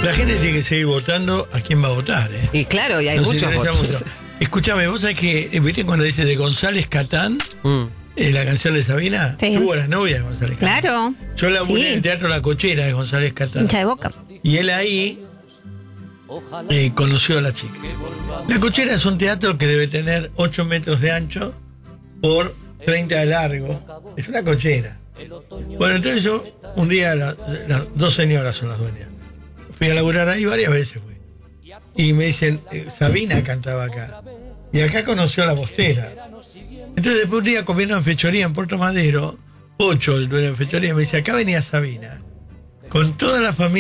La gente tiene que seguir votando a quién va a votar, ¿eh? Y claro, y hay Nos muchos interesa votos. mucho. Escúchame, vos sabés que, ¿viste cuando dice de González Catán? La canción de Sabina, Sí. tuvo las novias de González Catán. Claro. Yo laburé Sí. en el Teatro La Cochera de González Catán. Hincha de Boca. Y él ahí conoció a la chica. La Cochera es un teatro que debe tener 8 metros de ancho por 30 de largo. Es una cochera. Bueno, entonces yo, un día, las dos señoras son las dueñas. Fui a laburar ahí varias veces. Y me dicen, Sabina cantaba acá. Y acá conoció a la Bostera. Entonces después un día comiendo en fechoría en Puerto Madero, Pocho, el dueño de fechoría, me dice, acá venía Sabina, con toda la familia.